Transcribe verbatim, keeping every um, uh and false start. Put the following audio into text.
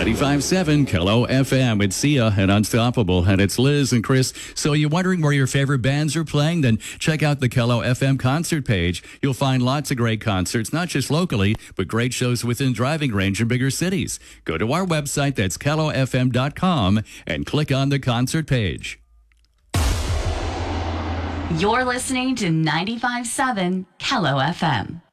ninety-five point seven K L O F M. It's Sia and Unstoppable, and it's Liz and Chris. So you're wondering where your favorite bands are playing? Then check out the K L O F M concert page. You'll find lots of great concerts, not just locally, but great shows within driving range in bigger cities. Go to our website, that's K L O F M dot com, and click on the concert page. You're listening to ninety-five point seven K L O F M.